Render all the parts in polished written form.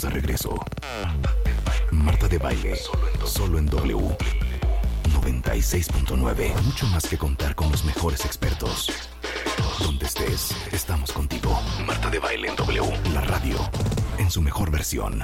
estamos de regreso. Marta de Baile, solo en W 96.9. Mucho más que contar con los mejores expertos. Donde estés, estamos contigo. Marta de Baile en W, la radio, en su mejor versión.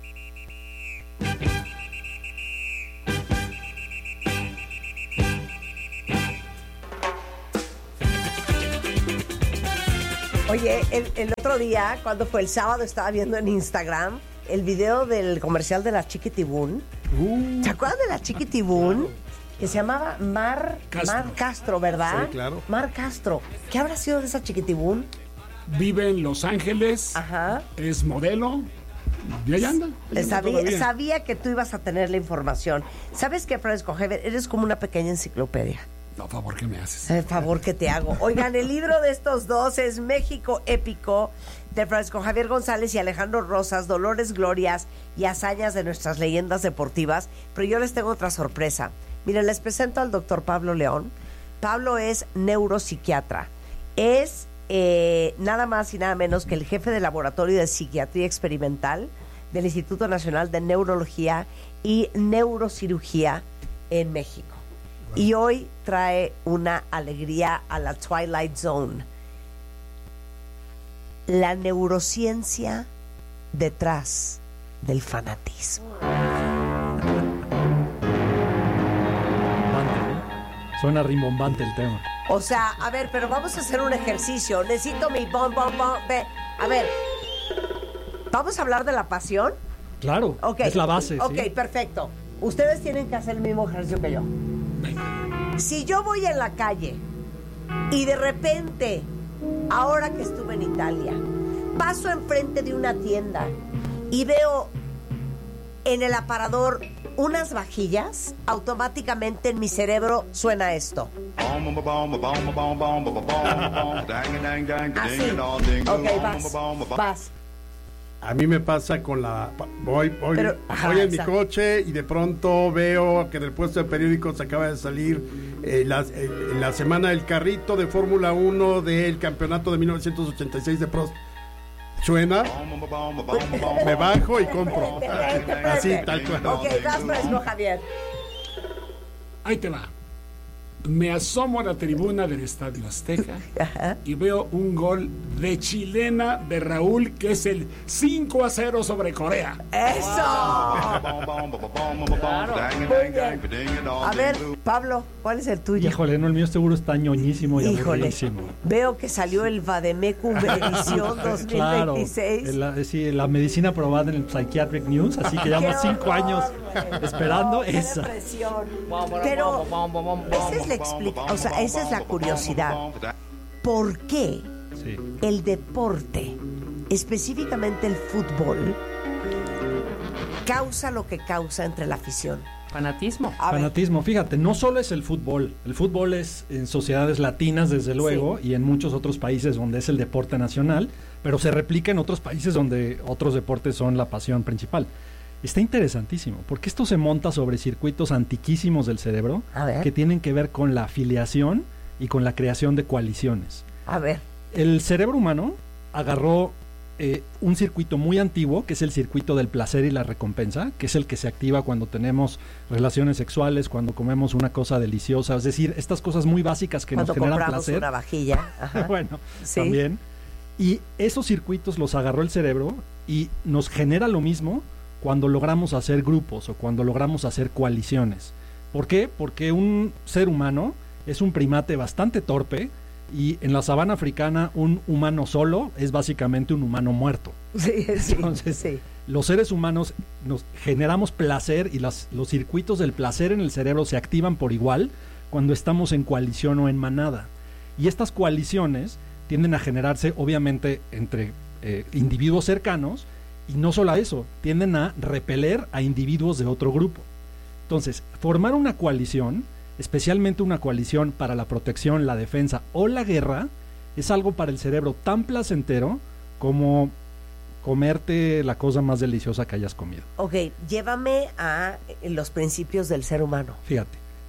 Oye, el otro día, cuando fue el sábado, estaba viendo en Instagram el video del comercial de la Chiquitibún. ¿Te acuerdas de la Chiquitibún? Que se llamaba Mar Castro, ¿verdad? Sí, claro. Mar Castro. ¿Qué habrá sido de esa Chiquitibún? Vive en Los Ángeles. Ajá. Es modelo. Y ahí anda. Sabía que tú ibas a tener la información. ¿Sabes qué, Francisco Javier? Eres como una pequeña enciclopedia. No, favor, ¿qué me haces? El favor que te hago. Oigan, el libro de estos dos es México Épico, de Francisco Javier González y Alejandro Rosas, Dolores, Glorias y Hazañas de nuestras leyendas deportivas. Pero yo les tengo otra sorpresa. Miren, les presento al doctor Pablo León. Pablo es neuropsiquiatra. Es nada más y nada menos que el jefe del Laboratorio de Psiquiatría Experimental del Instituto Nacional de Neurología y Neurocirugía en México. Y hoy trae una alegría a la Twilight Zone. La neurociencia detrás del fanatismo. Suena rimbombante el tema. O sea, a ver, pero vamos a hacer un ejercicio. Necesito mi bom. A ver, ¿vamos a hablar de la pasión? Claro, Okay. es la base. Ok, ¿sí? perfecto. Ustedes tienen que hacer el mismo ejercicio que yo. Si yo voy en la calle y de repente, ahora que estuve en Italia, paso enfrente de una tienda y veo en el aparador unas vajillas, automáticamente en mi cerebro suena esto. Así. Ok, vas. A mí me pasa con la... Voy Pero, ajá, en mi exacto. coche y de pronto veo que del puesto de periódicos acaba de salir la semana del carrito de Fórmula 1 del campeonato de 1986 de Prost. Suena, me bajo y compro. Espérate. Así, tal cual. Ok, vas, Francisco Javier. Ahí te va. Me asomo a la tribuna del Estadio Azteca Ajá. y veo un gol de chilena de Raúl, que es el 5-0 sobre Corea. ¡Eso! Muy bien. A ver, Pablo, ¿cuál es el tuyo? Híjole, no, el mío seguro está ñoñísimo y Híjole, aburridísimo. veo que salió el Vademecum edición 2026. Claro, la medicina aprobada en el Psychiatric News, así que llevamos 5 años esperando Qué esa. depresión. Pero esa es la o sea, esa es la curiosidad. ¿Por qué Sí. el deporte, específicamente el fútbol, causa lo que causa entre la afición? Fanatismo. A ver, Fanatismo, fíjate, no solo es el fútbol es en sociedades latinas desde luego, y en muchos otros países donde es el deporte nacional, pero se replica en otros países donde otros deportes son la pasión principal. Está interesantísimo, porque esto se monta sobre circuitos antiquísimos del cerebro A ver. que tienen que ver con la afiliación y con la creación de coaliciones. a ver. El cerebro humano agarró un circuito muy antiguo, que es el circuito del placer y la recompensa, que es el que se activa cuando tenemos relaciones sexuales, cuando comemos una cosa deliciosa, es decir, estas cosas muy básicas que Cuando nos generan compramos placer. una vajilla. Ajá. Bueno, Sí. también. Y esos circuitos los agarró el cerebro y nos genera lo mismo cuando logramos hacer grupos o cuando logramos hacer coaliciones. ¿Por qué? Porque un ser humano es un primate bastante torpe y en la sabana africana un humano solo es básicamente un humano muerto. Sí, sí, Entonces, sí. los seres humanos nos generamos placer y los circuitos del placer en el cerebro se activan por igual cuando estamos en coalición o en manada. Y estas coaliciones tienden a generarse obviamente entre individuos cercanos, y no solo a eso, tienden a repeler a individuos de otro grupo. Entonces, formar una coalición, especialmente una coalición para la protección, la defensa o la guerra, es algo para el cerebro tan placentero como comerte la cosa más deliciosa que hayas comido. Ok, llévame a los principios del ser humano. Fíjate,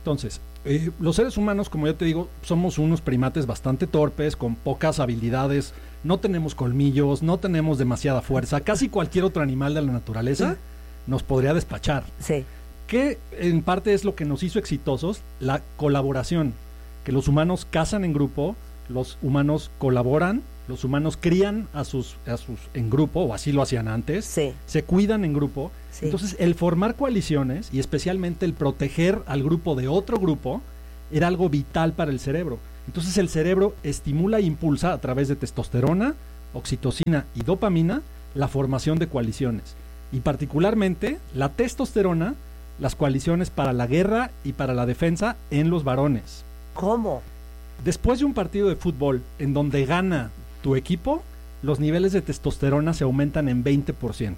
Entonces, los seres humanos, como yo te digo, somos unos primates bastante torpes, con pocas habilidades, no tenemos colmillos, no tenemos demasiada fuerza. Casi cualquier otro animal de la naturaleza nos podría despachar. Sí. Que en parte es lo que nos hizo exitosos, la colaboración, que los humanos cazan en grupo, los humanos colaboran, los humanos crían a sus en grupo, o así lo hacían antes, Sí. se cuidan en grupo. Sí. Entonces, el formar coaliciones y especialmente el proteger al grupo de otro grupo era algo vital para el cerebro. Entonces, el cerebro estimula e impulsa a través de testosterona, oxitocina y dopamina la formación de coaliciones. Y particularmente la testosterona, las coaliciones para la guerra y para la defensa en los varones. ¿Cómo? Después de un partido de fútbol en donde gana tu equipo, los niveles de testosterona se aumentan en 20%.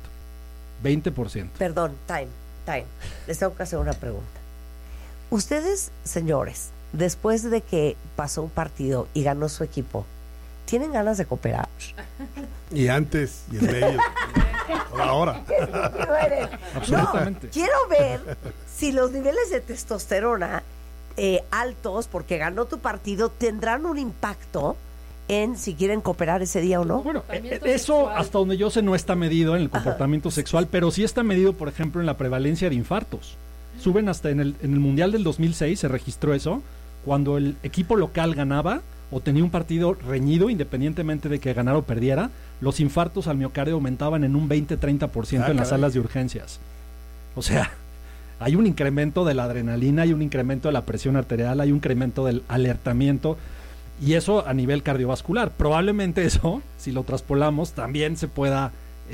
20%. Perdón, time. Les tengo que hacer una pregunta. Ustedes, señores, después de que pasó un partido y ganó su equipo, ¿tienen ganas de cooperar? Y antes, y en medio. Ahora. Absolutamente. No, quiero ver si los niveles de testosterona altos, porque ganó tu partido, tendrán un impacto en si quieren cooperar ese día o no. Bueno, Comportamiento eso sexual. hasta donde yo sé no está medido en el comportamiento sexual, pero sí está medido, por ejemplo, en la prevalencia de infartos. Suben hasta en el Mundial del 2006, se registró eso, cuando el equipo local ganaba o tenía un partido reñido, independientemente de que ganara o perdiera, los infartos al miocardio aumentaban en un 20-30% en las salas de urgencias. O sea, hay un incremento de la adrenalina, hay un incremento de la presión arterial, hay un incremento del alertamiento, y eso a nivel cardiovascular. Probablemente eso, si lo traspolamos, también se pueda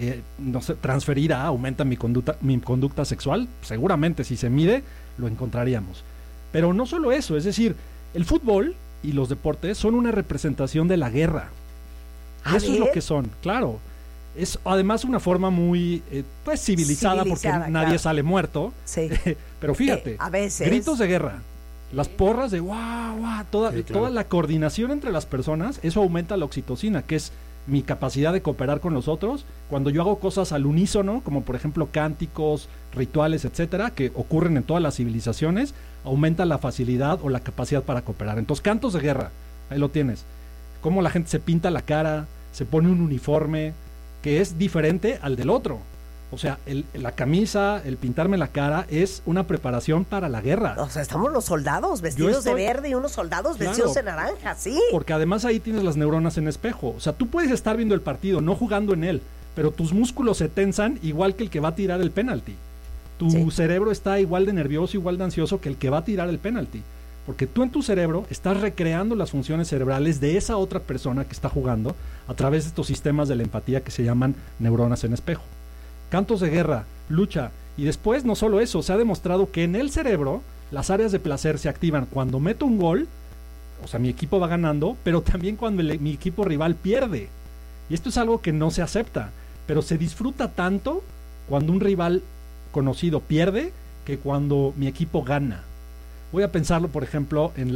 transferir a aumenta mi conducta sexual. Seguramente si se mide lo encontraríamos. Pero no solo eso, es decir, el fútbol y los deportes son una representación de la guerra. Eso es lo que son, claro. Es además una forma muy civilizada, porque Civilizada, nadie claro. sale muerto. Sí. Pero fíjate, A veces. gritos de guerra, las porras de guau, guau, Sí, claro. toda la coordinación entre las personas, eso aumenta la oxitocina, que es mi capacidad de cooperar con los otros. Cuando yo hago cosas al unísono, como por ejemplo cánticos, rituales, etcétera, que ocurren en todas las civilizaciones, aumenta la facilidad o la capacidad para cooperar. Entonces, cantos de guerra, ahí lo tienes. Cómo la gente se pinta la cara, se pone un uniforme que es diferente al del otro. O sea, la camisa, el pintarme la cara es una preparación para la guerra. O sea, estamos los soldados vestidos de verde y unos soldados Claro. vestidos de naranja, sí. Porque además ahí tienes las neuronas en espejo. O sea, tú puedes estar viendo el partido, no jugando en él, pero tus músculos se tensan igual que el que va a tirar el penalti. Tu Sí. cerebro está igual de nervioso, igual de ansioso que el que va a tirar el penalti. Porque tú en tu cerebro estás recreando las funciones cerebrales de esa otra persona que está jugando a través de estos sistemas de la empatía que se llaman neuronas en espejo. Cantos de guerra, lucha, y después no solo eso, se ha demostrado que en el cerebro las áreas de placer se activan cuando meto un gol, o sea, mi equipo va ganando, pero también cuando mi equipo rival pierde. Y esto es algo que no se acepta, pero se disfruta tanto cuando un rival conocido pierde que cuando mi equipo gana. Voy a pensarlo, por ejemplo, en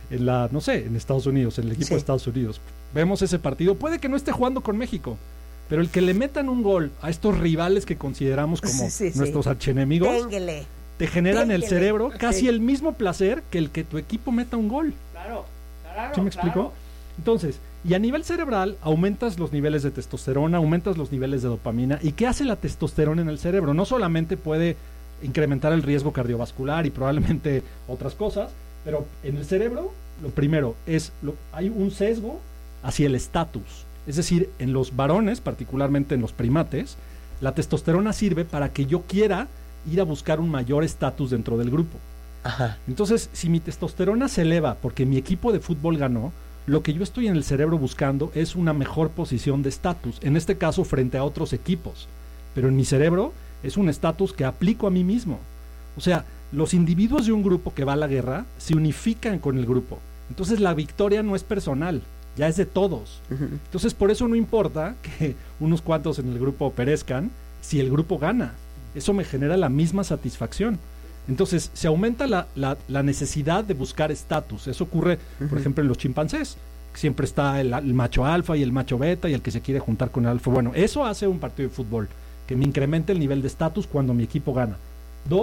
no sé, en Estados Unidos, en el equipo Sí. de Estados Unidos. Vemos ese partido, puede que no esté jugando con México, pero el que le metan un gol a estos rivales que consideramos como Sí, sí. nuestros archienemigos, Ténguele. te generan en el Téngele. cerebro Sí. casi el mismo placer que el que tu equipo meta un gol. Claro. ¿Sí me explico? Entonces, y a nivel cerebral, aumentas los niveles de testosterona, aumentas los niveles de dopamina. ¿Y qué hace la testosterona en el cerebro? No solamente puede incrementar el riesgo cardiovascular y probablemente otras cosas, pero en el cerebro, lo primero es, hay un sesgo hacia el estatus. Es decir, en los varones, particularmente en los primates, la testosterona sirve para que yo quiera ir a buscar un mayor estatus dentro del grupo. Ajá. Entonces, si mi testosterona se eleva porque mi equipo de fútbol ganó, lo que yo estoy en el cerebro buscando es una mejor posición de estatus, en este caso frente a otros equipos. Pero en mi cerebro es un estatus que aplico a mí mismo. O sea, los individuos de un grupo que va a la guerra se unifican con el grupo. Entonces la victoria no es personal, ya es de todos. Entonces por eso no importa que unos cuantos en el grupo perezcan si el grupo gana. Eso me genera la misma satisfacción. Entonces se aumenta la necesidad de buscar estatus. Eso ocurre, por ejemplo, en los chimpancés. Siempre está el macho alfa y el macho beta y el que se quiere juntar con el alfa. Bueno, eso hace un partido de fútbol, que me incremente el nivel de estatus cuando mi equipo gana. 2,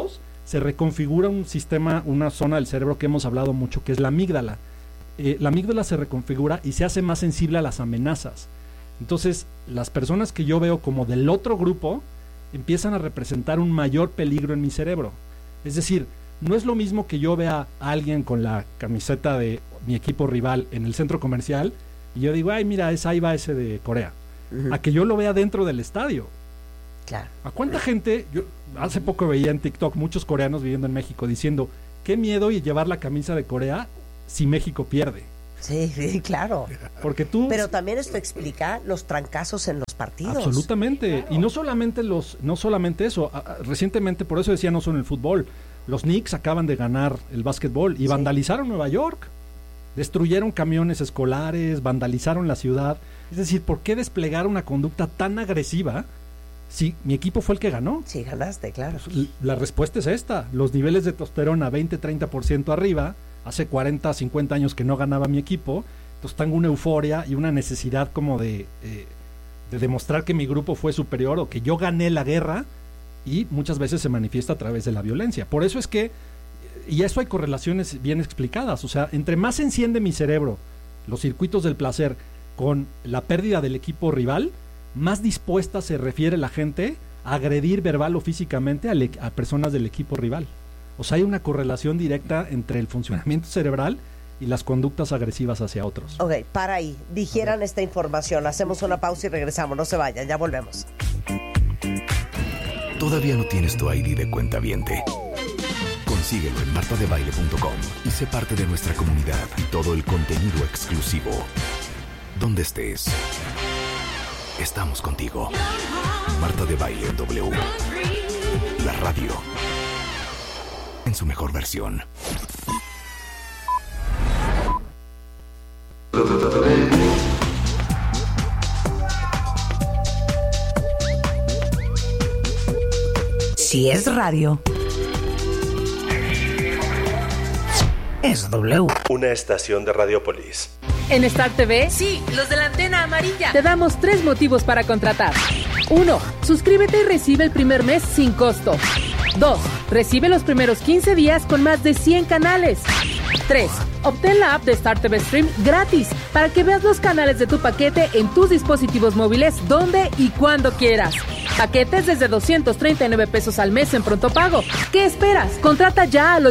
se reconfigura un sistema, una zona del cerebro que hemos hablado mucho, que es la amígdala. La amígdala se reconfigura y se hace más sensible a las amenazas. Entonces, las personas que yo veo como del otro grupo empiezan a representar un mayor peligro en mi cerebro. Es decir, no es lo mismo que yo vea a alguien con la camiseta de mi equipo rival en el centro comercial y yo digo, ay, mira, ahí va ese de Corea. A que yo lo vea dentro del estadio. Claro. ¿A cuánta gente? Yo hace poco veía en TikTok muchos coreanos viviendo en México diciendo, qué miedo y llevar la camisa de Corea si México pierde. Sí, sí, claro. Porque tú... Pero también esto explica los trancazos en los partidos. Absolutamente. Claro. Y no solamente eso. Recientemente, por eso decía, no solo en el fútbol, los Knicks acaban de ganar el básquetbol y vandalizaron Nueva York. Destruyeron camiones escolares, vandalizaron la ciudad. Es decir, ¿por qué desplegar una conducta tan agresiva si mi equipo fue el que ganó? Sí, ganaste, claro. La respuesta es esta. Los niveles de testosterona 20-30% arriba. Hace 40, 50 años que no ganaba mi equipo. Entonces tengo una euforia y una necesidad como de demostrar que mi grupo fue superior o que yo gané la guerra, y muchas veces se manifiesta a través de la violencia. Por eso es que, y eso hay correlaciones bien explicadas, o sea, entre más se enciende mi cerebro los circuitos del placer con la pérdida del equipo rival, más dispuesta se refiere la gente a agredir verbal o físicamente a personas del equipo rival. O sea, hay una correlación directa entre el funcionamiento cerebral y las conductas agresivas hacia otros. Ok, para ahí. Digieran esta información. Hacemos una pausa y regresamos. No se vayan, ya volvemos. ¿Todavía no tienes tu ID de cuentaviente? Consíguelo en martadebaile.com y sé parte de nuestra comunidad y todo el contenido exclusivo. Donde estés, estamos contigo. Marta de Baile en W. La radio en su mejor versión. Si es radio, es W. Una estación de Radiopolis. En Star TV, sí, los de la antena amarilla, te damos 3 motivos para contratar. 1. Suscríbete y recibe el primer mes sin costo. 2. Recibe los primeros 15 días con más de 100 canales. 3. Obtén la app de Star TV Stream gratis para que veas los canales de tu paquete en tus dispositivos móviles donde y cuando quieras. Paquetes desde 239 pesos al mes en pronto pago. ¿Qué esperas? Contrata ya al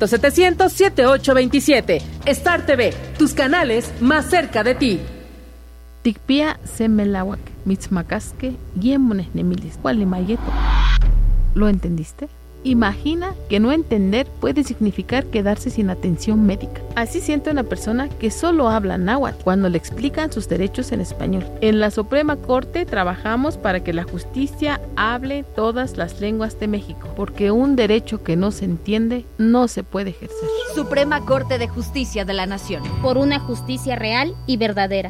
800-700-7827. Star TV, tus canales más cerca de ti. Tikpia semelawak, mitzmacasque, guiemones nemilis, gualimayeto. ¿Lo entendiste? Imagina que no entender puede significar quedarse sin atención médica. Así siente una persona que solo habla náhuatl cuando le explican sus derechos en español. En la Suprema Corte trabajamos para que la justicia hable todas las lenguas de México, porque un derecho que no se entiende no se puede ejercer. Suprema Corte de Justicia de la Nación. Por una justicia real y verdadera.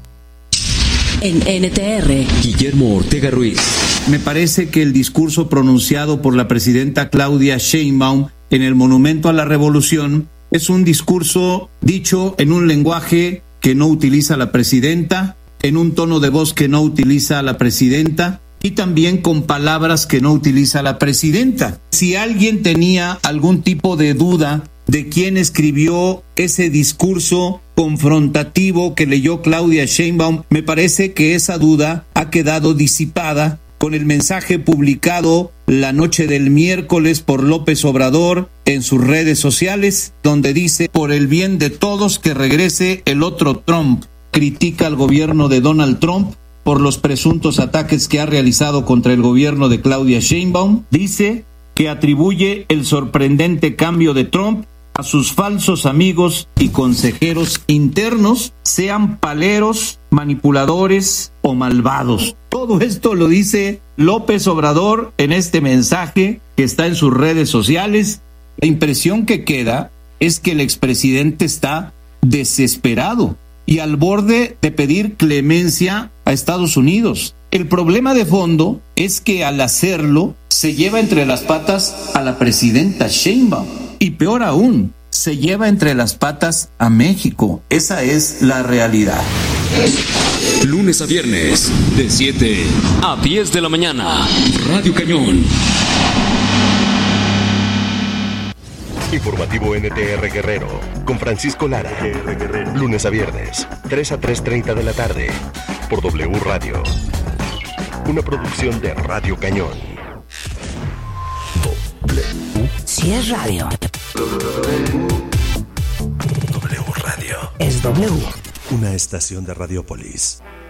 En NTR, Guillermo Ortega Ruiz. Me parece que el discurso pronunciado por la presidenta Claudia Sheinbaum en el Monumento a la Revolución es un discurso dicho en un lenguaje que no utiliza la presidenta, en un tono de voz que no utiliza la presidenta y también con palabras que no utiliza la presidenta. Si alguien tenía algún tipo de duda de quién escribió ese discurso confrontativo que leyó Claudia Sheinbaum, me parece que esa duda ha quedado disipada con el mensaje publicado la noche del miércoles por López Obrador en sus redes sociales, donde dice: por el bien de todos que regrese el otro Trump. Critica al gobierno de Donald Trump por los presuntos ataques que ha realizado contra el gobierno de Claudia Sheinbaum. Dice que atribuye el sorprendente cambio de Trump a sus falsos amigos y consejeros internos, sean paleros, manipuladores o malvados. Todo esto lo dice López Obrador en este mensaje que está en sus redes sociales. La impresión que queda es que el expresidente está desesperado y al borde de pedir clemencia a Estados Unidos. El problema de fondo es que al hacerlo se lleva entre las patas a la presidenta Sheinbaum. Y peor aún, se lleva entre las patas a México. Esa es la realidad. Lunes a viernes, de 7 a 10 de la mañana. Radio Cañón. Informativo NTR Guerrero con Francisco Lara. Lunes a viernes, 3 a 3:30 de la tarde. Por W Radio. Una producción de Radio Cañón. Si es radio. W Radio. Es W. Una estación de Radiopolis.